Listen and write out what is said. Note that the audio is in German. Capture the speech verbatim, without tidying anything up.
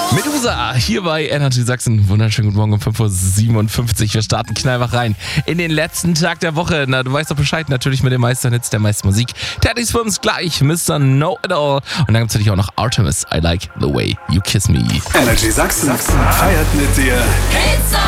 Medusa, hier bei Energy Sachsen. Wunderschönen guten Morgen um fünf Uhr siebenundfünfzig. Wir starten knallwach rein in den letzten Tag der Woche. Na, du weißt doch Bescheid, natürlich mit den meisten Hits der meisten Musik. Teddy's für uns gleich, Mister Know It All. Und dann gibt es natürlich auch noch Artemis, I Like the Way You Kiss Me. Energy Sachsen feiert mit dir